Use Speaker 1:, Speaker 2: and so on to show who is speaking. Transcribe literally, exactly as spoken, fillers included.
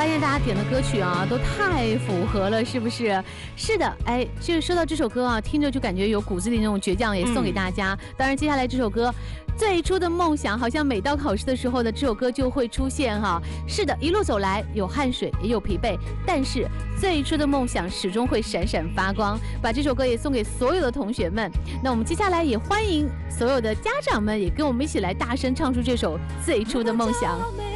Speaker 1: 现大家点的歌曲啊，都太符合了，是不是？是的，哎，就说到这首歌啊，听着就感觉有骨子里那种倔强，也送给大家。嗯、当然，接下来这首歌。最初的梦想，好像每到考试的时候呢，这首歌就会出现哈。是的，一路走来有汗水，也有疲惫，但是最初的梦想始终会闪闪发光。把这首歌也送给所有的同学们。那我们接下来也欢迎所有的家长们，也跟我们一起来大声唱出这首最初的梦想。